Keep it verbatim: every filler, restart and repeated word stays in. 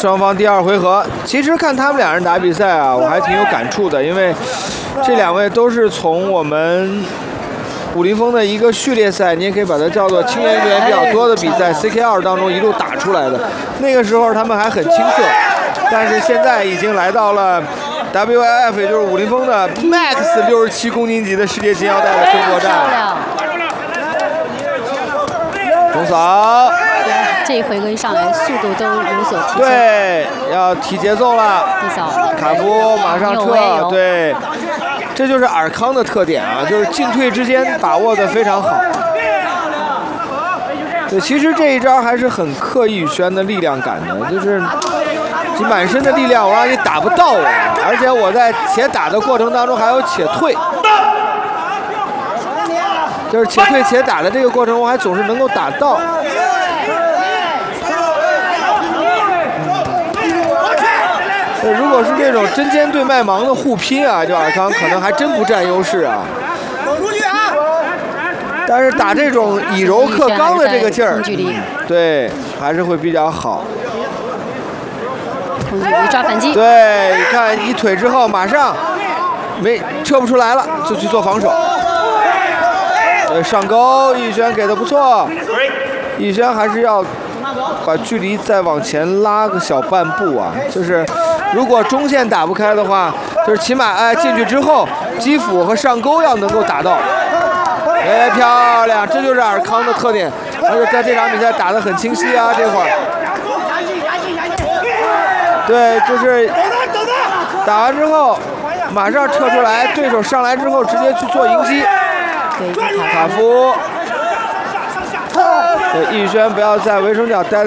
双方第二回合。其实看他们两人打比赛啊，我还挺有感触的，因为这两位都是从我们武林风的一个序列赛，你也可以把它叫做青年运动员比较多的比赛 C K 二 当中一路打出来的。那个时候他们还很青涩，但是现在已经来到了 W I F， 也就是武林风的 Max 六十七公斤级的世界金腰带的争夺战。中扫。 这一回合一上来，速度都有所提升。 对，要提节奏了。 地扫。 卡夫马上撤。对，这就是尔康的特点啊，就是进退之间把握的非常好。对，其实这一招还是很克宇轩的力量感的，就是你满身的力量，我让你打不到我，而且我在且打的过程当中还有且退。就是且退且打的这个过程，我还总是能够打到。嗯、如果是这种针尖对麦芒的互拼啊，就尔康可能还真不占优势啊。但是打这种以柔克刚的这个劲儿，对，还是会比较好。 抓反击。 对，你看一腿之后，马上没撤不出来了，就去做防守。对，上勾，逸轩给的不错。逸轩还是要把距离再往前拉个小半步啊，就是如果中线打不开的话，就是起码哎进去之后，击斧和上勾要能够打到。哎，漂亮，这就是尔康的特点，而且在这场比赛打得很清晰啊，这会儿。对，就是打完之后马上撤出来，对手上来之后直接去做迎击。卡夫，对，逸轩不要在围城角待。